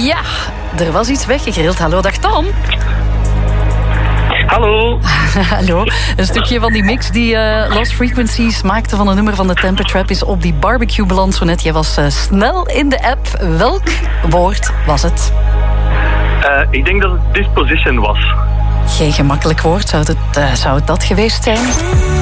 Ja, er was iets weggegrild. Hallo, dag Tom. Hallo. Hallo. Een stukje van die mix die Lost Frequencies maakte van een nummer van de Temper Trap is op die barbecue beland zo net. Jij was snel in de app. Welk woord was het? Ik denk dat het disposition was. Geen gemakkelijk woord. Zou het dat geweest zijn?